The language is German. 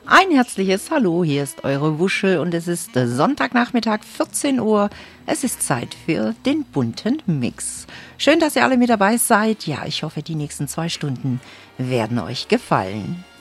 Ein herzliches Hallo, hier ist eure Wuschel und es ist Sonntagnachmittag, 14 Uhr. Es ist Zeit für den bunten Mix. Schön, dass ihr alle mit dabei seid. Ja, ich hoffe, die nächsten 2 Stunden werden euch gefallen.